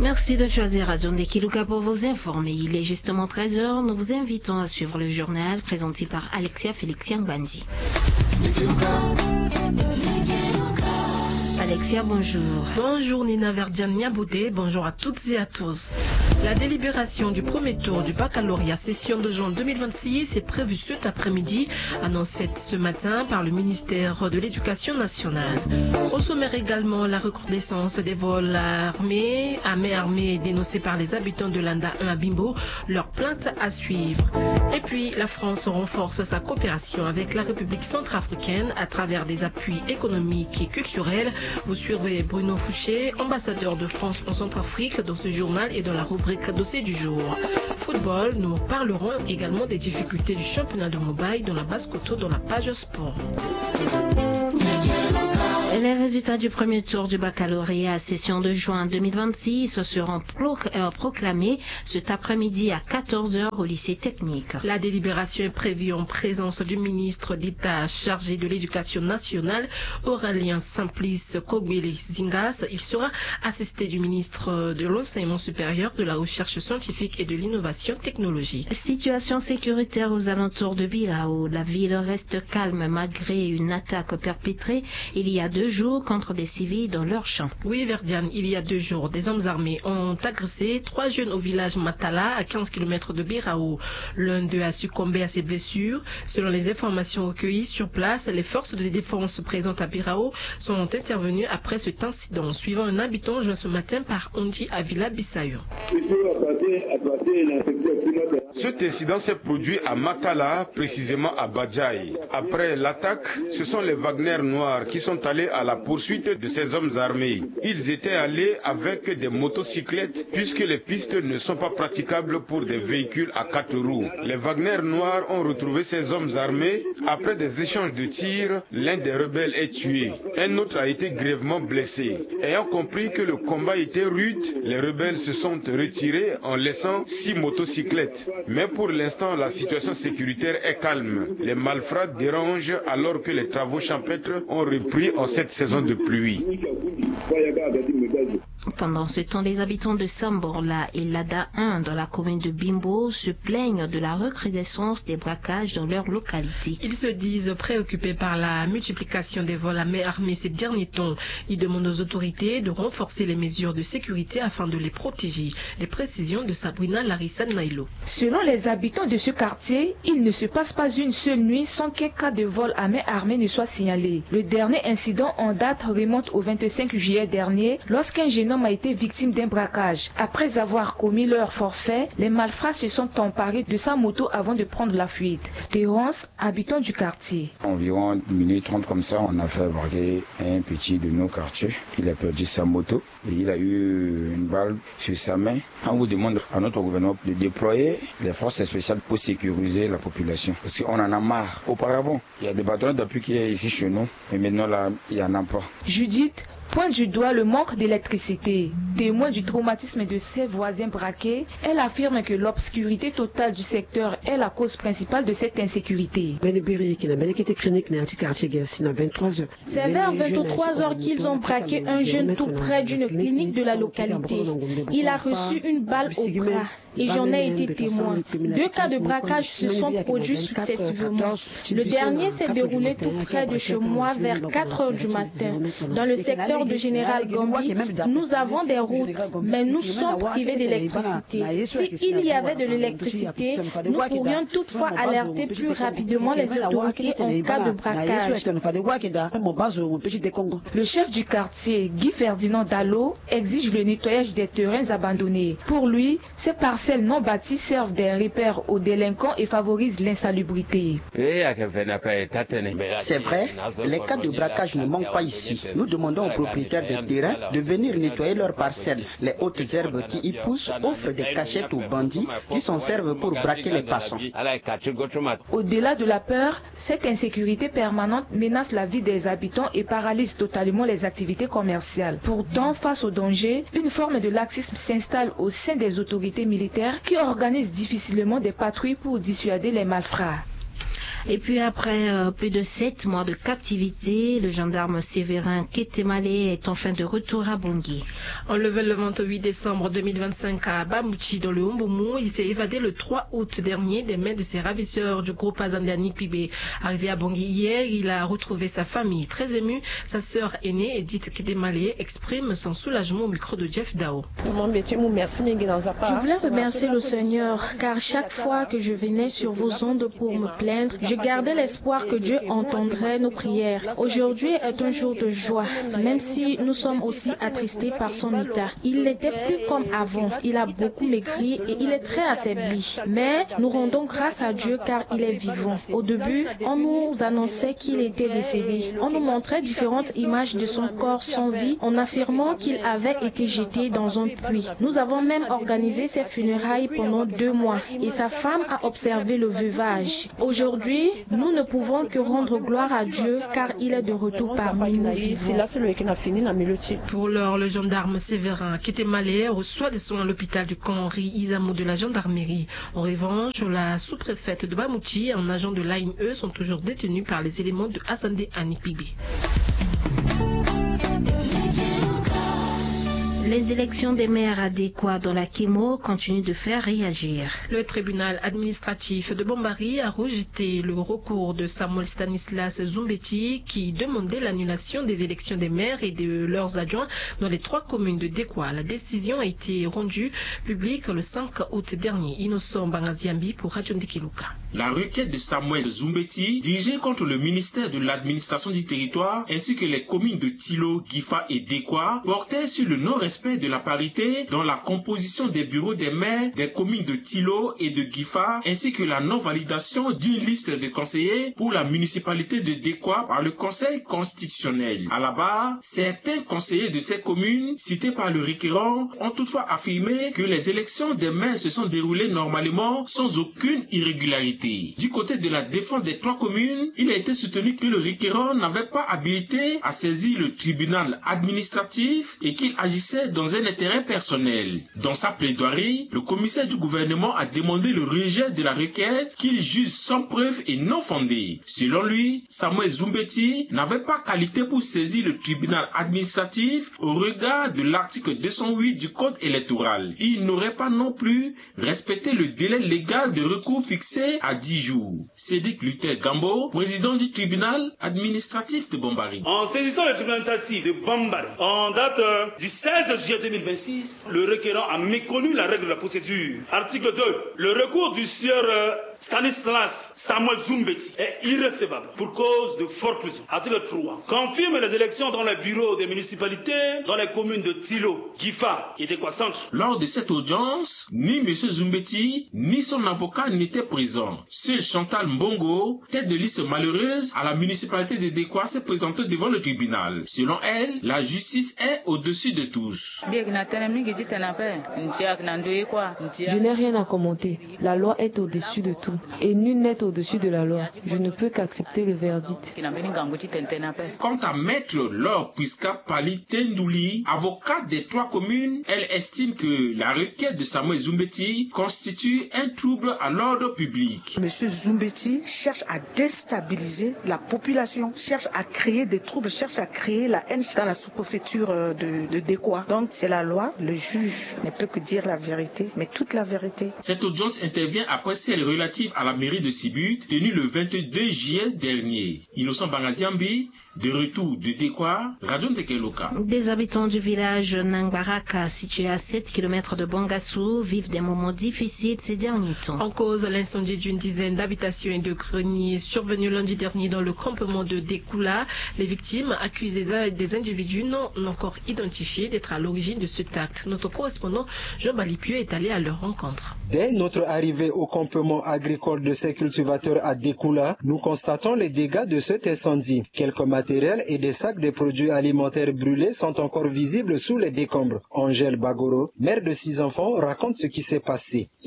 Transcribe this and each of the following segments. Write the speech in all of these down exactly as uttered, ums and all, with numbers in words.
Merci de choisir Radio Ndekiluka pour vous informer. Il est justement treize heures. Nous vous invitons à suivre le journal présenté par Alexia Félixien Bandi. Alexia, bonjour. Bonjour Nina Verdiane Niaboudé, bonjour à toutes et à tous. La délibération du premier tour du baccalauréat session de juin deux mille vingt-six est prévue cet après-midi, annonce faite ce matin par le ministère de l'Éducation nationale. Au sommaire également, la recrudescence des vols armés, à main armée dénoncés par les habitants de l'Anda un à Bimbo, leur plainte à suivre. Et puis, la France renforce sa coopération avec la République centrafricaine à travers des appuis économiques et culturels. Vous suivez Bruno Fouché, ambassadeur de France en Centrafrique, dans ce journal et dans la rubrique dossier du jour. Football, nous parlerons également des difficultés du championnat de Mobile dans la Basse-Coteau dans la page sport. Les résultats du premier tour du baccalauréat session de juin deux mille vingt-six seront proclamés cet après-midi à quatorze heures au lycée technique. La délibération est prévue en présence du ministre d'État chargé de l'Éducation nationale, Aurélien Simplice Kogbele Zingas. Il sera assisté du ministre de l'Enseignement supérieur, de la Recherche scientifique et de l'Innovation technologique. Situation sécuritaire aux alentours de Birao. La ville reste calme malgré une attaque perpétrée il y a deux jours contre des civils dans leur champ. Oui, Verdiane, il y a deux jours, des hommes armés ont agressé trois jeunes au village Matala, à quinze kilomètres de Birao. L'un d'eux a succombé à ses blessures. Selon les informations recueillies sur place, les forces de défense présentes à Birao sont intervenues après cet incident, suivant un habitant joint ce matin par Ondi Avila Bissayo. Cet incident s'est produit à Matala, précisément à Badjaï. Après l'attaque, ce sont les Wagner noirs qui sont allés à la poursuite de ces hommes armés. Ils étaient allés avec des motocyclettes puisque les pistes ne sont pas praticables pour des véhicules à quatre roues. Les Wagner noirs ont retrouvé ces hommes armés. Après des échanges de tirs, l'un des rebelles est tué. Un autre a été grièvement blessé. Ayant compris que le combat était rude, les rebelles se sont retirés en laissant six motocyclettes. Mais pour l'instant, la situation sécuritaire est calme. Les malfrats dérangent alors que les travaux champêtres ont repris en cette saison de pluie. Pendant ce temps, les habitants de Samborla et Lada un dans la commune de Bimbo se plaignent de la recrudescence des braquages dans leur localité. Ils se disent préoccupés par la multiplication des vols à main armée ces derniers temps. Ils demandent aux autorités de renforcer les mesures de sécurité afin de les protéger. Les précisions de Sabrina Larissa Nailo. Selon les habitants de ce quartier, il ne se passe pas une seule nuit sans qu'un cas de vol à main armée ne soit signalé. Le dernier incident en date remonte au vingt-cinq juillet dernier, lorsqu'un jeune homme a été victime d'un braquage. Après avoir commis leur forfait, les malfrats se sont emparés de sa moto avant de prendre la fuite. Terence, habitant du quartier. Environ une minute trente comme ça, on a fait braquer un petit de nos quartiers. Il a perdu sa moto et il a eu une balle sur sa main. On vous demande à notre gouvernement de déployer les forces spéciales pour sécuriser la population. Parce qu'on en a marre. Auparavant, il y a des bâtonnets d'appui qui est ici chez nous, mais maintenant là, il n'y en a pas. Judith pointe du doigt le manque d'électricité. Témoin du traumatisme de ses voisins braqués, elle affirme que l'obscurité totale du secteur est la cause principale de cette insécurité. C'est vers vingt-trois heures qu'ils ont braqué un jeune tout près d'une clinique de la localité. Il a reçu une balle au bras et j'en ai été témoin. Deux cas de braquage se sont produits successivement. Le dernier s'est déroulé tout près de chez moi vers quatre heures du matin. Dans le secteur de Général Gambi, nous avons des routes, mais nous sommes privés d'électricité. S'il y avait de l'électricité, nous pourrions toutefois alerter plus rapidement les autorités en cas de braquage. Le chef du quartier, Guy Ferdinand Dallot, exige le nettoyage des terrains abandonnés. Pour lui, ces parcelles non bâties servent des repères aux délinquants et favorisent l'insalubrité. C'est vrai, les cas de braquage ne manquent pas ici. Nous demandons aux propriétaires des terrains de venir nettoyer leurs parcelles. Les hautes herbes qui y poussent offrent des cachettes aux bandits qui s'en servent pour braquer les passants. Au-delà de la peur, cette insécurité permanente menace la vie des habitants et paralyse totalement les activités commerciales. Pourtant, face au danger, une forme de laxisme s'installe au sein des autorités militaires qui organisent difficilement des patrouilles pour dissuader les malfrats. Et puis après euh, plus de sept mois de captivité, le gendarme Séverin Ketemale est enfin de retour à Bangui. Enlevé le vingt-huit décembre deux mille vingt-cinq à Bamouchi dans le Humboumou, il s'est évadé le trois août dernier des mains de ses ravisseurs du groupe Azandani Pibé. Arrivé à Bangui hier, il a retrouvé sa famille. Très émue, sa sœur aînée, Edith Ketemale, exprime son soulagement au micro de Jeff Dao. Je voulais remercier le Seigneur, car chaque fois que je venais sur vos ondes pour me plaindre, je gardais l'espoir que Dieu entendrait nos prières. Aujourd'hui est un jour de joie, même si nous sommes aussi attristés par son état. Il n'était plus comme avant, il a beaucoup maigri et il est très affaibli. Mais nous rendons grâce à Dieu car il est vivant. Au début, on nous annonçait qu'il était décédé. On nous montrait différentes images de son corps sans vie en affirmant qu'il avait été jeté dans un puits. Nous avons même organisé ses funérailles pendant deux mois et sa femme a observé le veuvage. Aujourd'hui, nous ne pouvons que rendre gloire à Dieu car il est de retour parmi nous vivants. Pour l'heure, le gendarme Séverin Ketemale reçoit des soins à l'hôpital du camp Henri Izamou de la gendarmerie. En revanche, la sous-préfète de Bamouchi et un agent de l'A M E sont toujours détenus par les éléments de Azandani Pibé. Les élections des maires adéquats dans la Kimo continuent de faire réagir. Le tribunal administratif de Bombari a rejeté le recours de Samuel Stanislas Zumbeti qui demandait l'annulation des élections des maires et de leurs adjoints dans les trois communes de Dekwa. La décision a été rendue publique le cinq août dernier. Innocent Bangaziambi pour Radio Ndikiluka. La requête de Samuel Zumbeti, dirigée contre le ministère de l'administration du territoire ainsi que les communes de Tilo, Gifa et Dekwa, portait sur le non-respect de la parité dans la composition des bureaux des maires des communes de Tilo et de Gifa, ainsi que la non-validation d'une liste de conseillers pour la municipalité de Dekwa par le Conseil constitutionnel. À la barre, certains conseillers de ces communes, cités par le requérant, ont toutefois affirmé que les élections des maires se sont déroulées normalement sans aucune irrégularité. Du côté de la défense des trois communes, il a été soutenu que le requérant n'avait pas habilité à saisir le tribunal administratif et qu'il agissait dans un intérêt personnel. Dans sa plaidoirie, le commissaire du gouvernement a demandé le rejet de la requête qu'il juge sans preuve et non fondée. Selon lui, Samuel Zumbeti n'avait pas qualité pour saisir le tribunal administratif au regard de l'article deux cent huit du code électoral. Il n'aurait pas non plus respecté le délai légal de recours fixé à dix jours. Cédric Luther Gambo, président du tribunal administratif de Bombari. En saisissant le tribunal administratif de Bombari, en date euh, du seize juillet deux mille vingt-six, le requérant a méconnu la règle de la procédure. Article deux. Le recours du sieur euh, Stanislas Samuel Zumbeti est irrecevable pour cause de forclusion. Article trois. Confirme les élections dans les bureaux des municipalités dans les communes de Tilo, Gifa et Dekwa Centre. Lors de cette audience, ni M. Zumbeti ni son avocat n'étaient présents. Seul Chantal Mbongo, tête de liste malheureuse à la municipalité de Dekwa, s'est présentée devant le tribunal. Selon elle, la justice est au-dessus de tous. Je n'ai rien à commenter. La loi est au-dessus de tout. Et nul n'est au-dessus de la loi. Je ne peux qu'accepter le verdict. Quant à Maître Laure Puiska Pali Tendouli, avocate des trois communes, elle estime que la requête de Samuel Zumbeti constitue un trouble à l'ordre public. Monsieur Zumbeti cherche à déstabiliser la population, cherche à créer des troubles, cherche à créer la haine dans la sous-préfecture de, de Dekwa. Donc c'est la loi, le juge ne peut que dire la vérité, mais toute la vérité. Cette audience intervient après celle relative à la mairie de Sibut, tenue le vingt-deux juillet dernier. Innocent Bangaziambi, de retour de Dekwa, Radio Ntekeloka. Des habitants du village Nangbaraka, situé à sept kilomètres de Bangassou, vivent des moments difficiles ces derniers temps. En cause, l'incendie d'une dizaine d'habitations et de greniers survenu lundi dernier dans le campement de Dekula. Les victimes accusent des, des individus non encore identifiés d'être à l'origine de cet acte. Notre correspondant Jean Balipieu est allé à leur rencontre. Dès notre arrivée au campement agricole de ces cultivateurs à Dekula, nous constatons les dégâts de cet incendie. Quelques matériels et des sacs de produits alimentaires brûlés sont encore visibles sous les décombres. Angèle Bagoro, mère de six enfants, raconte ce qui s'est passé. On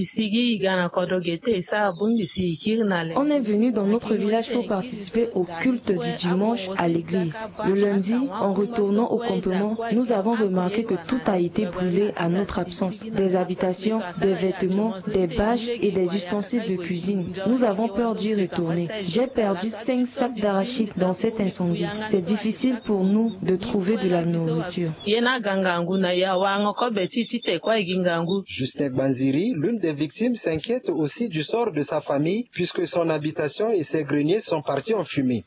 est venu dans notre village pour participer au culte du dimanche à l'église. Le lundi, en retournant au campement, nous avons remarqué remarqué que tout a été brûlé à notre absence. Des habitations, des vêtements, des bâches et des ustensiles de cuisine. Nous avons peur d'y retourner. J'ai perdu cinq sacs d'arachides dans cet incendie. C'est difficile pour nous de trouver de la nourriture. Justin Banziri, l'une des victimes, s'inquiète aussi du sort de sa famille puisque son habitation et ses greniers sont partis en fumée.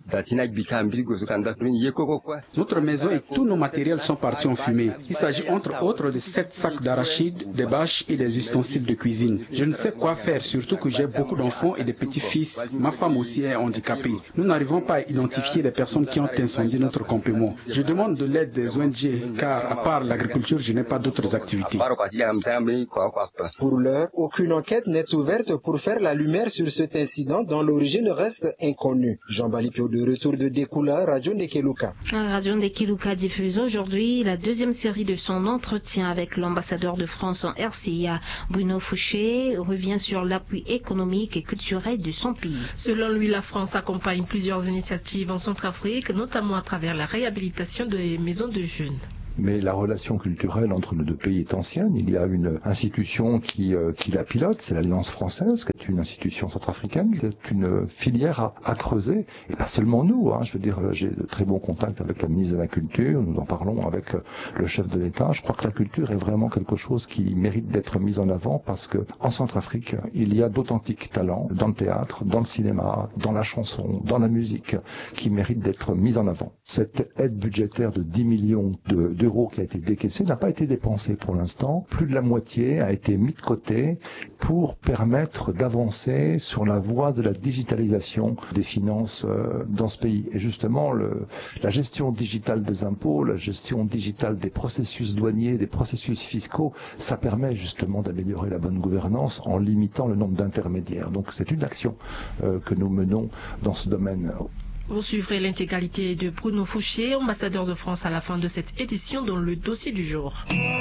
Notre maison et tous nos matériels sont partis en fumée. Il s'agit entre autres de sept sacs d'arachides, des bâches et des ustensiles de cuisine. Je ne sais quoi faire, surtout que j'ai beaucoup d'enfants et de petits-fils. Ma femme aussi est handicapée. Nous n'arrivons pas à identifier les personnes qui ont incendié notre campement. Je demande de l'aide des O N G car à part l'agriculture, je n'ai pas d'autres activités. Pour l'heure, aucune enquête n'est ouverte pour faire la lumière sur cet incident dont l'origine reste inconnue. Jean Balipio de retour de Dekula, Radio Ndekeluka. Radio Ndekeluka diffuse aujourd'hui la deuxième série de son entretien avec l'ambassadeur de France en R C A. Bruno Fouché revient sur l'appui économique et culturel de son pays. Selon lui, la France accompagne plusieurs initiatives en Centrafrique, notamment à travers la réhabilitation des maisons de jeunes. Mais la relation culturelle entre nos deux pays est ancienne. Il y a une institution qui, euh, qui la pilote, c'est l'Alliance française, qui est une institution centrafricaine, c'est une filière à, à creuser, et pas seulement nous. Hein. Je veux dire, j'ai de très bons contacts avec la ministre de la Culture, nous en parlons avec le chef de l'État. Je crois que la culture est vraiment quelque chose qui mérite d'être mis en avant parce que en Centrafrique, il y a d'authentiques talents dans le théâtre, dans le cinéma, dans la chanson, dans la musique, qui méritent d'être mis en avant. Cette aide budgétaire de dix millions de, de d'euros qui a été décaissé n'a pas été dépensé pour l'instant. Plus de la moitié a été mis de côté pour permettre d'avancer sur la voie de la digitalisation des finances euh, dans ce pays. Et justement, le, la gestion digitale des impôts, la gestion digitale des processus douaniers, des processus fiscaux, ça permet justement d'améliorer la bonne gouvernance en limitant le nombre d'intermédiaires. Donc c'est une action euh, que nous menons dans ce domaine. Vous suivrez l'intégralité de Bruno Fouché, ambassadeur de France à la fin de cette édition dans le dossier du jour.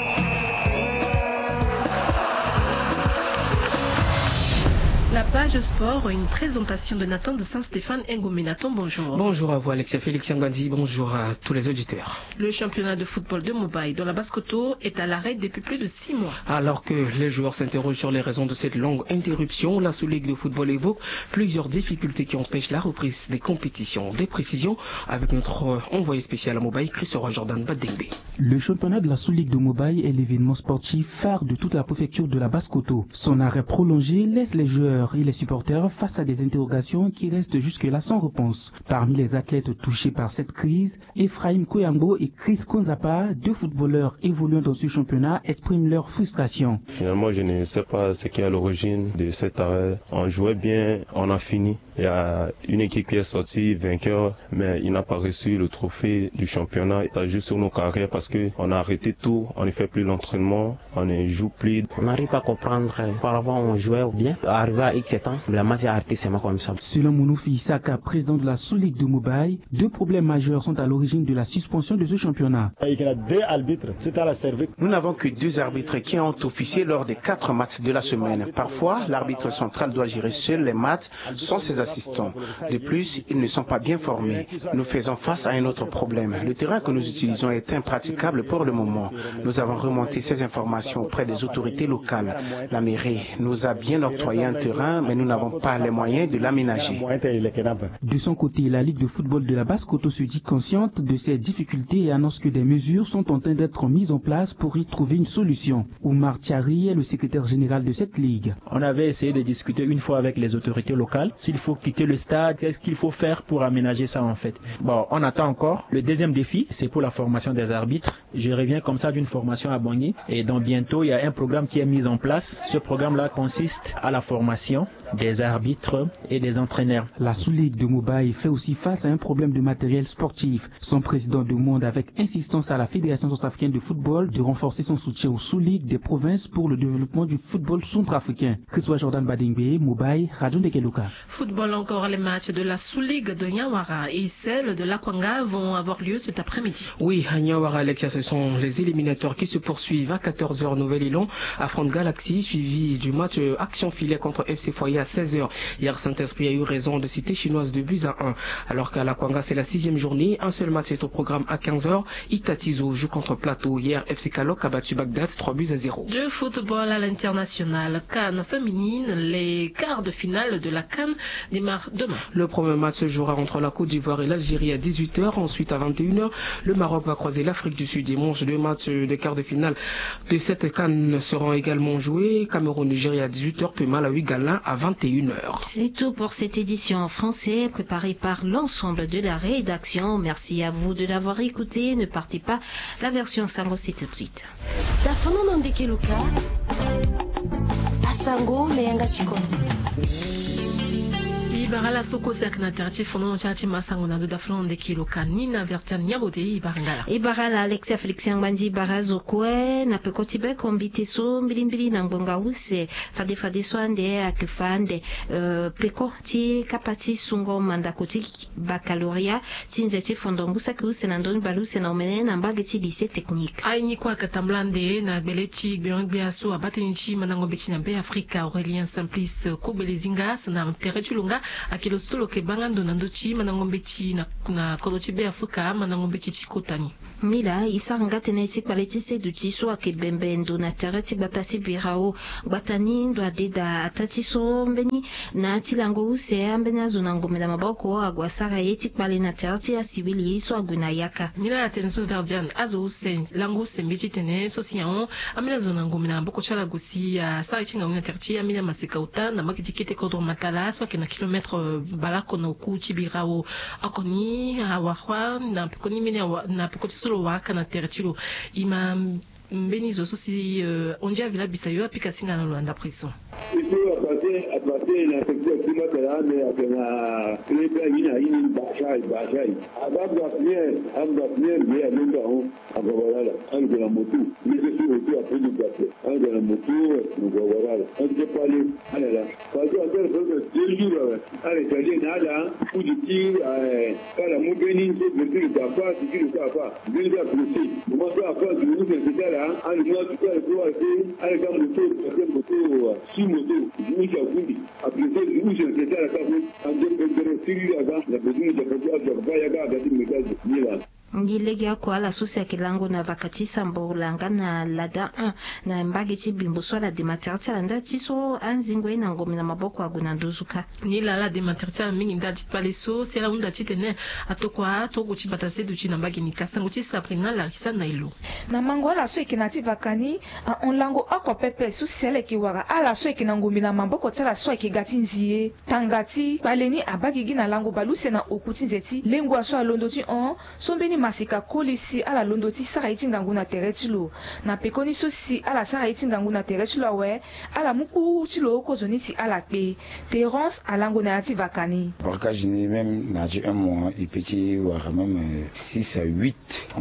La page sport, une présentation de Nathan de Saint-Stéphane Ngomé. Nathan, bonjour. Bonjour à vous, Alexia Félix Ngandzi. Bonjour à tous les auditeurs. Le championnat de football de Mobaye dans la Basse-Koto est à l'arrêt depuis plus de six mois. Alors que les joueurs s'interrogent sur les raisons de cette longue interruption, la sous-ligue de football évoque plusieurs difficultés qui empêchent la reprise des compétitions. Des précisions avec notre envoyé spécial à Mobaye, Christophe Jordan Badengbe. Le championnat de la sous-ligue de Mobaye est l'événement sportif phare de toute la préfecture de la Basse-Koto. Son arrêt prolongé laisse les joueurs et les supporters face à des interrogations qui restent jusque-là sans réponse. Parmi les athlètes touchés par cette crise, Ephraim Koyambo et Chris Konzapa, deux footballeurs évoluant dans ce championnat, expriment leur frustration. Finalement, je ne sais pas ce qui est à l'origine de cet arrêt. On jouait bien, on a fini. Il y a une équipe qui est sortie vainqueur, mais il n'a pas reçu le trophée du championnat. Il a juste sur nos carrières parce qu'on a arrêté tout, on ne fait plus l'entraînement, on ne joue plus. On n'arrive pas à comprendre. Auparavant, on jouait bien. Arrivé à X sept ans, la matière arrêtée, c'est comme ça. Selon Mounoufi Isaka, président de la sous-ligue de Mobaye, deux problèmes majeurs sont à l'origine de la suspension de ce championnat. Il y a deux arbitres, c'est à la service. Nous n'avons que deux arbitres qui ont officié lors des quatre matchs de la semaine. Parfois, l'arbitre central doit gérer seul les matchs sans ses assistants. De plus, ils ne sont pas bien formés. Nous faisons face à un autre problème. Le terrain que nous utilisons est impraticable pour le moment. Nous avons remonté ces informations auprès des autorités locales. La mairie nous a bien octroyé un terrain, mais nous n'avons pas les moyens de l'aménager. De son côté, la Ligue de football de la Basse-Koto se dit consciente de ces difficultés et annonce que des mesures sont en train d'être mises en place pour y trouver une solution. Oumar Tchari est le secrétaire général de cette ligue. On avait essayé de discuter une fois avec les autorités locales. S'il faut quitter le stade, qu'est-ce qu'il faut faire pour aménager ça en fait? Bon, on attend encore. Le deuxième défi, c'est pour la formation des arbitres. Je reviens comme ça d'une formation à Bangui et donc bientôt il y a un programme qui est mis en place. Ce programme-là consiste à la formation des arbitres et des entraîneurs. La sous-ligue de Mobaye fait aussi face à un problème de matériel sportif. Son président demande avec insistance à la Fédération centrafricaine de football de renforcer son soutien aux sous-ligues des provinces pour le développement du football centrafricain. Christophe Jordan Badengbe, Mobaye, Radio Ndekeluka. Football encore, les matchs de la sous-ligue de Nyawara et celle de l'Akwanga vont avoir lieu cet après-midi. Oui, à Nyawara, Alexia, ce sont les éliminateurs qui se poursuivent à quatorze heures. quatorze heures, Nouvelle-Îlon affronte Galaxy, suivi du match Action Filet contre F C Foyer à seize heures. Hier, Saint-Esprit a eu raison de citer chinoise de buts à un. Alors qu'à la Kwanga, c'est la sixième journée. Un seul match est au programme à quinze heures. Itatizo joue contre Plateau. Hier, F C Kalok a battu Bagdad trois buts à zéro. De football à l'international, CAN féminine, les quarts de finale de la CAN démarrent demain. Le premier match se jouera entre la Côte d'Ivoire et l'Algérie à dix-huit heures. Ensuite, à vingt et une heures, le Maroc va croiser l'Afrique du Sud dimanche. Deux matchs des quarts de finale de cette CAN seront également joués. Cameroun-Nigeria à dix-huit heures, puis Malawi-Ghana à vingt et une heures. C'est tout pour cette édition en français préparée par l'ensemble de la rédaction. Merci à vous de l'avoir écouté. Ne partez pas. La version Sango, c'est tout de suite. Ibarala soko sekna terti fono chachi masango na da flon de kilo kanina vertian nyabote ibarangala. Ibarala Alexia Felixien Bandi barazo kwe na pekotibe kombite so mbilimbili na ngonga use fade fade so ande akifande uh, peko ti kapati sungo manda koti baccalauréat tinzeti fondongusa ku senandon baluse na omene na mbageti lycée technique. Aini kwa katamblande na gbelechi gbyongbe aso abatenichi manango bechi na be Afrika Aurélien Simplice Kobelezinga na terechulunga akilo solo ke bangando na ndochi manangombe chi na na kolochi be Afrika manangombe chi chikotani mila isanga tenesi paleti se duchi so akebembe ndo na tereti batati birao batani ndo adeda atati so mbeni na tilango use ambena zona ngomela maboko agwasara yeti pale na tereti ya sibili so aguna yaka nila atenso verdian azo use lango sembichi tene so sian amena zona ngomela maboko chala gusi ya sara chinga una tereti amena masika uta na makitikete kodro matala so kena kilomètre balako na okuchi birao akoni awahwa na pekoni mene na pekoti solo waka na tertilo ima mbenizo sosi uh, ondia vila bisayo apika singa na Luanda prison. Ici à passer à passer la secteur climatique mais avec la climat ina ina bachai bachai. Avant de venir, avant de venir mais à même temps à voilà un de la moto. Mais je suis aussi après du café. Un de la moto, nous voilà. On peut parler allez là. Parce que après deux jours allez aller nada ou du tir par la mobilisation de le papa, si tu le papa. Bien apprécié. Moi ça après je vous c'est là. Ali moi tout à l'heure avec un moto, avec moto, six motos, je suis à Gundi. Après ça, je vous ai fait à la table, en deux personnes, Syrie, la besoin de faire de Bayaga, de Métal, Milan. Ngilegea kwa la susi ya kilango na vakati sambo langa na lada un na mbageti bimboso la dematerti la ndati so anzingwe na ngomi na maboko aguna nduzuka ni la la dematerti mingi ndati paleso si la unda chitene atokwa toko chibatase duchi na mbagi ni kasango chi saprina la kisa na ilo na mango la so ikinati vakani on lango akwa pepe su sele kiwara ala so ikina ngomi na maboko tsala so ikigati nzie tangati baleni abagi gina lango baluse na okuti nzeti lengwa so alondoti on sombeni masika kolisi ala londoti sara itingangu na teretilo na pekoni sosi ala sara itingangu na teretilo we ala muku tilo kozoni si ala pe Terence alango na ati vakani barkage ni même na un mois et petit ou même six à huit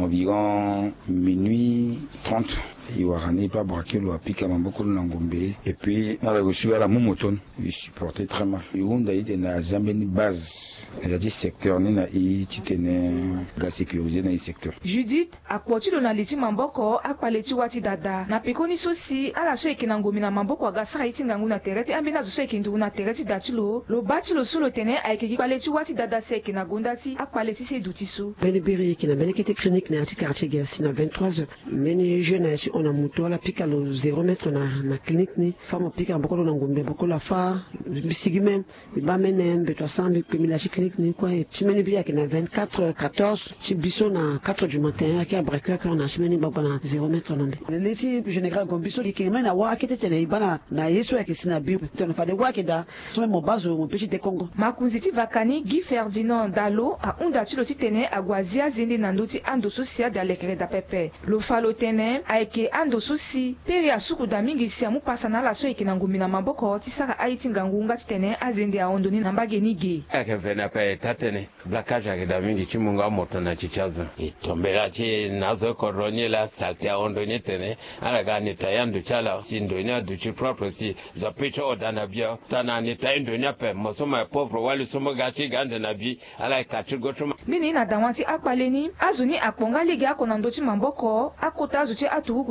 environ minuit trente il va ramener pas braquer le apika mamboko ngombe et puis na reçu à la momoton il supportait très mal il on d'ailleurs na zambeni base il a dit secteur ni na i titene ga sécurisé na i secteur Judith akwotilo na liti mamboko akwaleti wati dada na pekoni sosi ala so ekina ngomi na mamboko ga sara itingangu na tereti ambina zo so ekindu na tereti datilo lo batilo solo tene aikeki kwaleti wati dada se ekina gondati akwaleti se dutiso benebiri kina benekete clinique na ati quartier gasi na vingt-trois heures meni jeunesse on a moto la pika lo zéro mètre na na clinique ni fama pika bokolo na ngombe bokolo fa bisigime ba menem beto sambi pemila chi clinique ni kwa chimeni bi yakina vingt-quatre quatorze chi biso na quatre du matin aki abreka ka na chimeni baba na zéro mètre na le leti général gombiso ki mena wa akete tele ibana na yeso yakisina bi tona fa de wa keda so mo bazo mo petit de Congo makunziti vakani Guy Ferdinand Dalo a unda tilo titene agwazia zindi na ndoti ando sosia da lekere da pepe lo falo tene aike ando sosi peri asuku da mingi si amu pasa na la so ekina ngumi na maboko tisaka aiti ngangunga titene azende a ondoni na mbage nige ake vena pe tatene blakage ake da mingi chimunga moto na chichazo itombela chi nazo koronye la salte a ondoni tene ala gani tayando chala si ndoni du chi propre si za pecho odana bia tana ni tayando nya pe mosoma pauvre wali somo gachi gande na bi ala kachi gotuma mini na dawanti akpaleni azuni aponga ligi akona ndoti mamboko akota azuchi atuku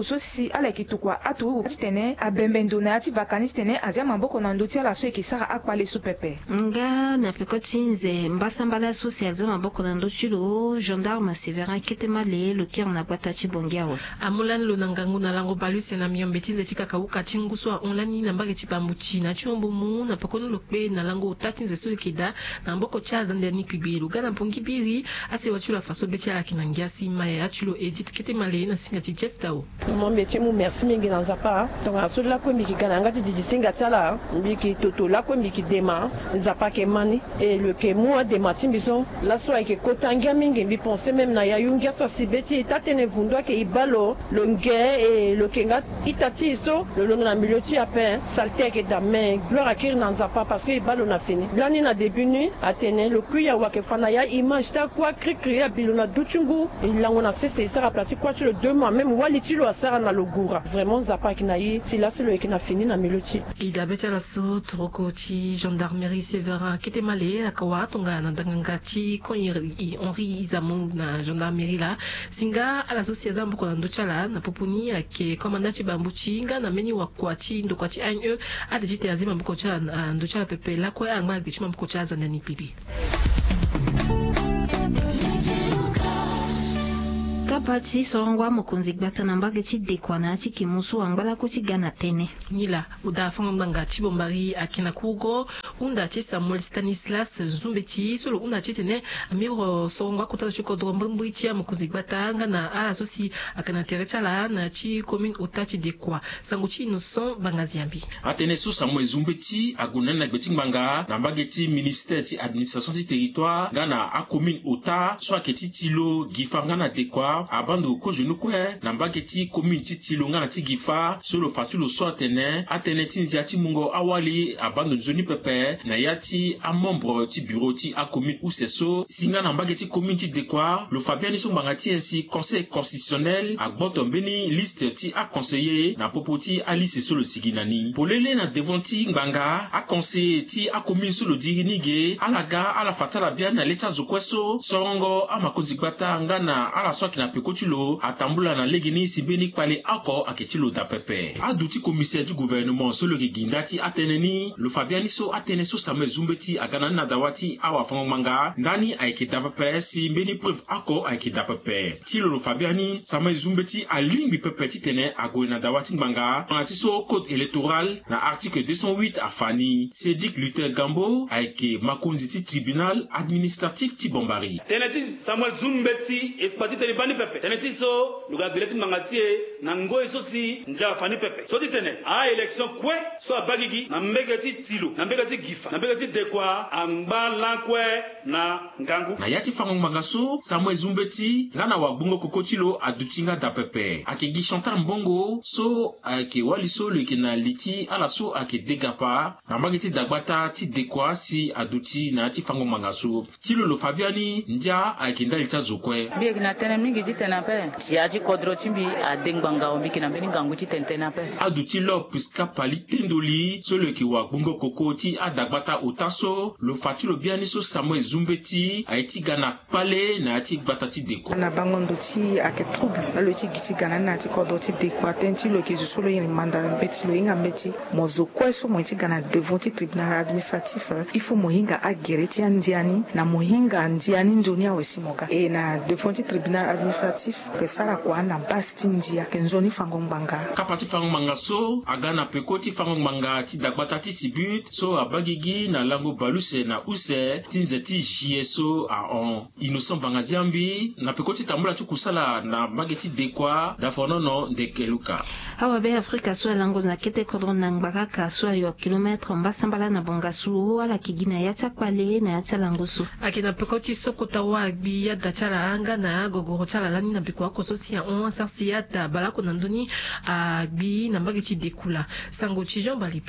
kusosi ala kitukwa atu tene abembendo na ati vakanisi tene azia maboko na ndoti ala so ekisaka akpale su pepe nga na pekoti nze mbasambala sosi azia maboko na ndoti lo gendarme Séverin Ketemale le kier na bata chibongiawe amulani lo nangangu na lango baluse na miyombe tinze chikaka uka chinguswa onlani na mbage chipambuchi na chombo mu na pekoni lokpe na lango tatinze so ekida na mboko chaza ndeni pibiru gana mpongi biri ase wachula faso beti ala kinangiasi maye achulo Edith Ketemale na singa chi Jeff Tao mombe chemu merci mingi na nzapa donc aso la ko mbiki kana ngati jiji singa tsala mbiki toto la ko mbiki dema nzapa ke mani et le ke moi de matimbiso la so ke kotangia mingi mbi penser même na ya yungia so sibeti itatene vundwa ke ibalo le nge et le kenga itati so le longa na milioti ape salte ke dame gloire à kir na nzapa parce que ibalo na fini blani na début nuit atene le kuya wa ke fana ya image ta quoi cri cri ya bilona duchungu ilango na cesse ça remplacer quoi tu le deux mois même wali tilo asara na logura vraiment nzapa kinayi si là c'est le qui na fini na milioti ida beti ala so trokochi gendarmerie Séverin Ketemale akawa tonga na dangangati ko Henri Izamu na gendarmerie la singa ala so siaza mboko na ndochala na popuni ake commandant bambuchi nga na meni wa kwachi ndokwachi anye adijite azima mboko cha ndochala pepe la kwa angma bichima mboko cha zandani pibi kapati sorongwa mokonzi gbata na mbage ti dekwana ti kimusu wangala ko ti gana tene nila uda fanganga chibombari akina kugo unda ti Samuel Stanislas Nzumbeti solo unda ti tene amiro sorongwa kota ti kodro mbumbu ti mokonzi gbata ngana ala sosi akana terechala na ti commune otati dekwa sango ti innocent bangaziambi atene so Samuel Nzumbeti aguna na gbeti mbanga na mbage ti ministère ti administration ti territoire ngana a commune ota so aketi tilo gifanga na dekwa abando ko jenu kwe na mbageti commune titilo ngana tigifa solo fatulo so atene atene tinzia ti mungo awali abando nzoni pepe na yati a membre ti bureau ti a commune useso singa na mbageti commune ti dekwa lo fabiani so mbangati esi conseil constitutionnel agboto mbeni liste ti a conseiller na popo ti a liste solo siginani polele na devonti ngbanga a conseiller ti a commune solo dirinige alaga ala fatala bien na leta zokweso sorongo amakonzi gbata ngana ala so na pekotulo atambula na legini sibeni pale ako aketilo da pepe aduti commissaire du gouvernement solo gindati ateneni lo fabiani so atene so Samuel Nzumbeti agana na dawati awa fangmanga ndani aike da pepe si mbeni preuve ako aike da pepe tilo lo fabiani Samuel Nzumbeti alimbi pepe titene ago na dawati nganga na tiso code électoral na article deux cent huit afani Cédric Luther Gambo aike makonzi ti tribunal administratif ti Bombari teneti Samuel Nzumbeti et parti tele bani pepe teneti so luga bileti mangatie na ngoy so si nja fani pepe so titene a election kwe so abagigi na mbegeti tilo na mbegeti gifa na mbegeti dekwa amba lankwe na ngangu na yati fango magaso Samuel Nzumbeti ngana wa bungo kokotilo adutinga da pepe akegi Chantal Mbongo so ake waliso leke na liti ala so ake degapa na mbageti dagbata ti dekwa si aduti na yati fango magaso tilo lo Fabiani nja ake ndalita zokwe biye na tene mingi ti tena pe si aji kodro timbi a dengbanga ombi kina beni ngangu ti tena pe aduti lo puska pali tendoli so leke wa bungo kokoti adagbata otaso lo fatilo biani so Samuel Nzumbeti aiti gana pale na ati gbata ti deko na bangondo ti ake trouble lo ti giti gana na ti kodo ti deko atenti lo ke solo yin manda beti lo inga beti mozo kweso mo ti gana devant ti tribunal administratif ifo mohinga agere ti andiani na mohinga andiani njoni awesimoga e na devant ti tribunal administratif ke sara kwa na basti ndia ke nzoni fangongbanga kapati fangongbanga so agana pekoti fangongbanga ti dagbata ti sibut so abagigi na lango baluse na use tinze ti jieso a on innocent bangaziambi na pekoti tambula ti kusala na bageti dekwa da fonono ndekeluka hawa be Afrika so lango na kete kodron na ngbaka so yo kilometre mbasambala na bongasu wala kigina yata kwale na yata langoso akina pekoti sokota wa bi ya dachala anga na gogoro chala lani na bikwa ko sosia on sarsiata balako na ndoni a bi na bageti dekula sango chi Jean Balipio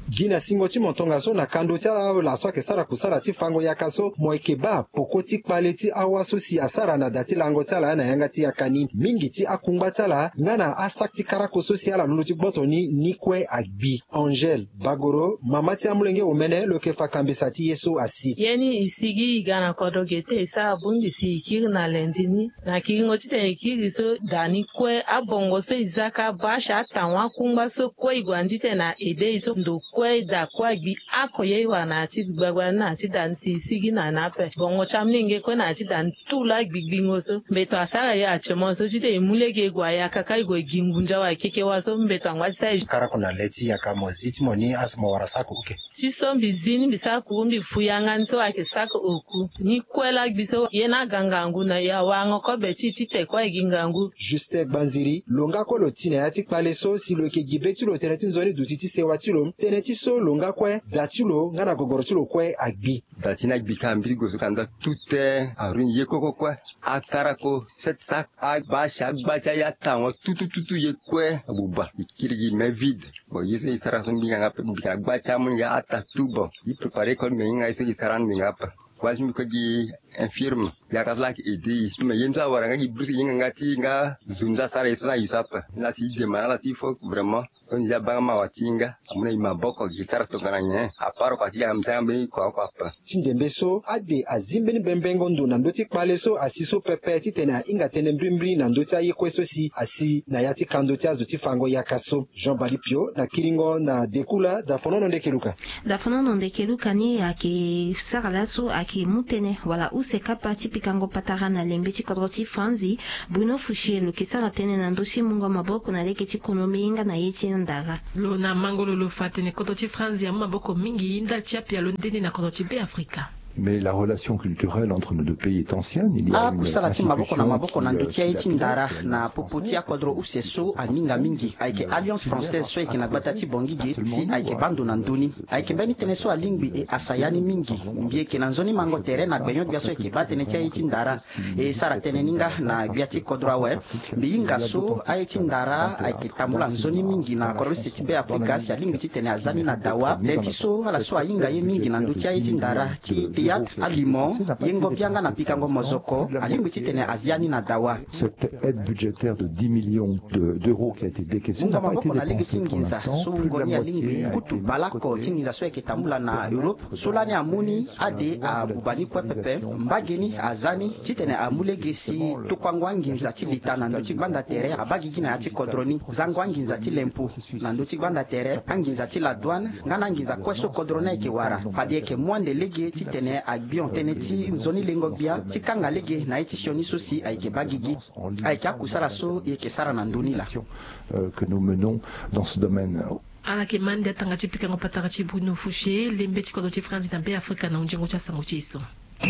gina singo ti montonga so na kando ti la so ke sara kusara ti fango ya kaso mo eke ba poko ti kpale ti awa so si asara na da ti lango ti ala na yanga ti yakani mingi ti akungba ti ala ngana asak ti karako so si ala lulu ti gboto ni nikwe agbi Angel Bagoro mama ti amulenge omene lo ke fa kambisa ti yeso asi yeni isigi igana kodogete isa bundi si ikiri na lendini na kiringo ti te ikiri so dani kwe abongo so izaka basha tanwa kungba so kwe igwandi te na ede iso ndo kwe da kwa gbi akoye iwa na ati gbagba na ati dan si isigi na nape bongo chamlinge kwe na ati dan tula gbigbingo so mbeto asara ya achemo so chite imulege gwa ya kaka igwe gingunja wa keke wa so mbeto angwa sai kara kuna leti ya kamo zitimo ni asmo warasaku uke chiso mbizini bisaku mbi fuyanga so ake sako oku ni kwela gbiso yena gangangu na ya wango ko beti chite kwa igingangu Juste Banziri longa ko lotina ya ti kpale so si lo ke gibeti lo teneti nzoni duti ti sewa ti lo teneti so longa kwe dati lo ngana gogoro ti lo kwe agbi dati na gbi kambi gozo kanda tute arun ye koko kwe akara ko set sak agbacha agbacha ya tanwo tutu tutu ye kwe abuba ikirigi me vide bo yeso isara so mbinga ngape mbinga agbacha mun ya ata tubo i prepare ko me nga iso isara ndinga pa kwasi mi ko gi infirme ya kasla ki edi me yenta wara nga gi brusi yinga ngati nga zumza sara iso na isapa na si demana la si fo vraiment on ya ba ma watinga amuna ima boko gi sara to kana nye aparo kwa ti ya msambe kwa kwa pa tindembe so ade azimbe ni bembengo ndo na ndoti kpale so asiso pepe ti tena inga tene mbrimbri na ndoti aye kweso si asi na yati kando ti azo ti fango ya kaso Jean Balipio na kiringo na dekula da fonono ndekeluka da fonono ndekeluka ni ake sara laso ake mutene wala use kapa tipikango patara na lembe ti kodro ti fanzi Bruno Fouché lo ke sara tene na ndosi mungo maboko na leke ti konomi inga na ye ti ndara lo na mangolo lo fatene kodro ti franzi ya maboko mingi inda chiapi ya lo ndeni na kodro ti be Afrika. Mais la relation culturelle entre nos deux pays est ancienne. Il y a une kusala ti maboko na maboko na ndutia qui iti ndara na popotia kodro useso aninga mingi aike Alliance Française so eke na gbata ti bongigi si aike bando na nduni aike mbeni tene so alingbi e asayani mingi mbie ke na nzoni mango tere na gbenyo bia so eke batene tia iti ndara e sara tene ninga na bia ti kodro awe mbiyinga so aiti ndara aike tambula nzoni mingi na kodro seti be Afrika si alingbi ti tene azani na dawa lenti so ala so ayinga ye mingi na ndutia iti ndara ti aliment yengo bianga na pikango mozoko alimbi titene aziani na dawa. Cette aide budgétaire de dix millions d'euros qui a été décaissée n'a pas été dépensée pour l'instant. Sungoni alimbi kutu balako tingiza so eke tambula na Europe solani amuni ade a bubani kwa pepe mbageni azani titene amulegesi tukwangwa nginza ti lita na ndoti gbanda tere abagigi na ati kodroni zangwa nginza ti lempo na ndoti gbanda tere anginza ti la douane ngana nginza kweso kodrona eke wara fadi eke mwande lege titene agbi onteneti nzoni lengo bia tikanga lege na etisioni sosi aike bagigi aike akusala so yeke sara na nduni la que nous menons dans ce domaine. ala ke mande tanga chipika ngopataka chi Bruno Fouché lembe ti kodo ti France na be Afrika na unjengo cha sango chiso.